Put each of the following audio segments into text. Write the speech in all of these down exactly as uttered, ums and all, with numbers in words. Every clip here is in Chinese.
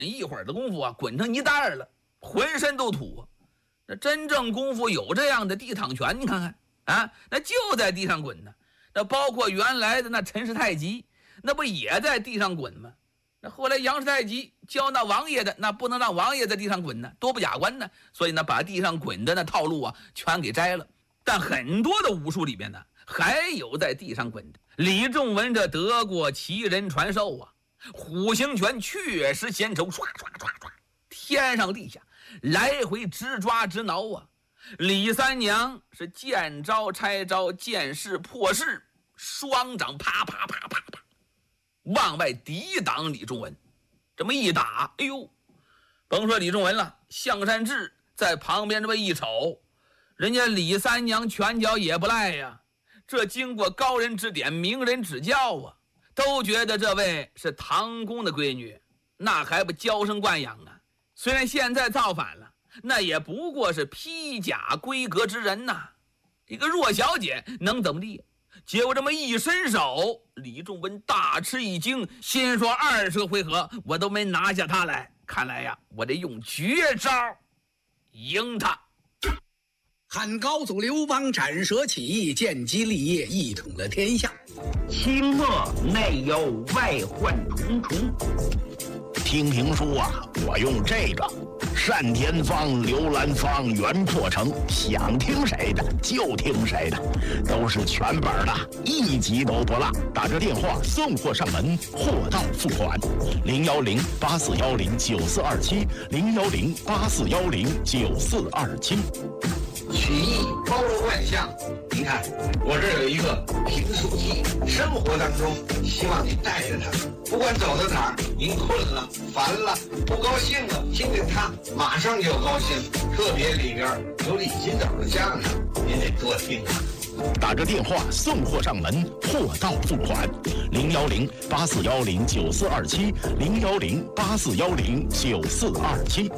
一会儿的功夫啊，滚成一袋了，浑身都土。那真正功夫有这样的地躺拳，你看看啊，那就在地上滚呢。那包括原来的那陈氏太极，那不也在地上滚吗？那后来杨氏太极教那王爷的，那不能让王爷在地上滚呢，多不雅观呢。所以呢，把地上滚的那套路啊，全给摘了。但很多的武术里边呢，还有在地上滚的。李仲文这得过奇人传授啊，虎形拳确实娴熟，唰唰唰唰，天上地下来回直抓直挠啊。李三娘是见招拆招，见势破势，双掌啪啪啪啪啪往外抵挡李仲文。这么一打，哎呦，甭说李仲文了，向善志在旁边这么一瞅，人家李三娘拳脚也不赖呀，这经过高人指点，名人指教啊，都觉得这位是唐公的闺女，那还不娇生惯养啊。虽然现在造反了，那也不过是披甲归阁之人呐、啊，一个弱小姐能怎么地？结果这么一伸手，李仲文大吃一惊，心说二十个回合我都没拿下他来，看来呀，我得用绝招赢他。 汉高祖刘邦斩蛇起义，建基立业，一统了天下。 清末内忧外患重重。 听评书啊，我用这个单田芳、刘兰芳、袁破城，想听谁的就听谁的，都是全本的，一集都不落。打这电话送货上门，货到付款。零幺零八四幺零九四二七，零幺零八四幺零九四二七。 曲艺包罗万象，您看我这儿有一个评书机，生活当中希望你带着它，不管走到哪儿，您困了、烦了、不高兴了，听见它马上就高兴。特别里边有李金斗的相声，您得多听啊。 打着电话送货上门，货到付款。零幺零八四幺零九四二七，零幺零八四幺零九四二七。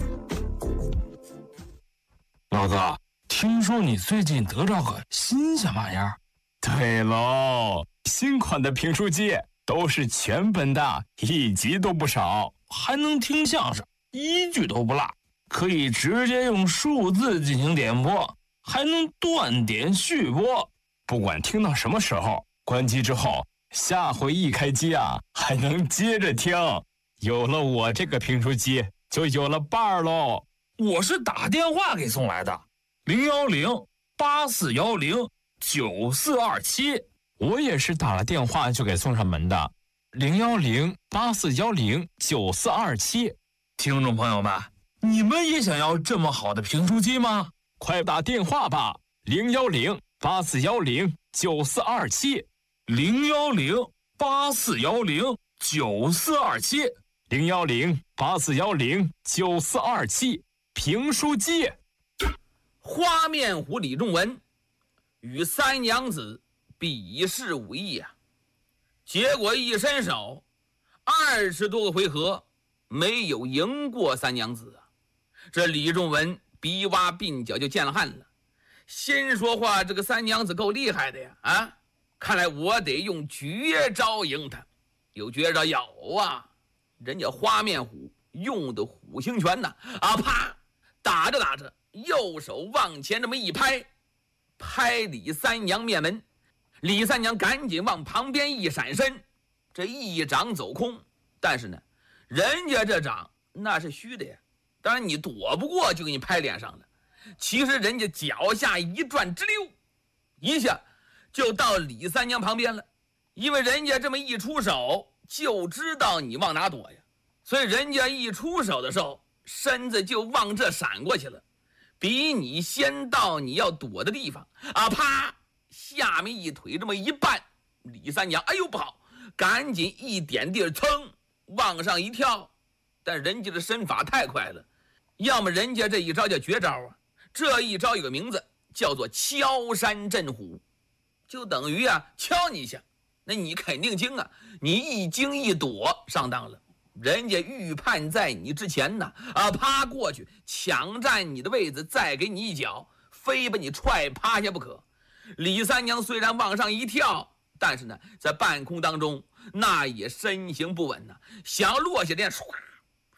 老子听说你最近得着个新鲜玩意儿？ 对喽，新款的评书机都是全本的，一集都不少， 还能听相声，一句都不落，可以直接用数字进行点播，还能断点续播。 不管听到什么时候，关机之后，下回一开机啊，还能接着听。有了我这个评书机，就有了伴儿喽。 我是打电话给送来的，零幺零八四幺零九四二七。 我也是打了电话就给送上门的，零幺零八四幺零九四二七。 听众朋友们，你们也想要这么好的评书机吗？ 快打电话吧，零幺零八四幺零九四二七， 零幺零八四幺零九四二七， 零幺零八四幺零九四二七。评书机。 花面虎李仲文与三娘子比试武艺啊，结果一伸手，二十多个回合没有赢过三娘子啊。这李仲文鼻洼鬓角就见了汗了，心说话这个三娘子够厉害的呀啊！看来我得用绝招赢她。有绝招有啊，人家花面虎用的虎形拳呐啊，啪！打着打着，右手往前这么一拍，拍李三娘面门。李三娘赶紧往旁边一闪身，这一掌走空。但是呢，人家这掌那是虚的呀，当然你躲不过，就给你拍脸上了。其实人家脚下一转，直溜一下就到李三娘旁边了。因为人家这么一出手，就知道你往哪躲呀，所以人家一出手的时候，身子就往这闪过去了，比你先到你要躲的地方啊！啪，下面一腿这么一绊，李三娘哎呦不好，赶紧一点地儿，噌往上一跳。但人家的身法太快了，要么人家这一招叫绝招啊，这一招有个名字叫做敲山震虎，就等于啊敲你一下，那你肯定惊啊，你一惊一躲上当了。人家预判在你之前呢，啊，趴过去抢占你的位子，再给你一脚，非把你踹趴下不可。李三娘虽然往上一跳，但是呢，在半空当中那也身形不稳呢，想要落下这样唰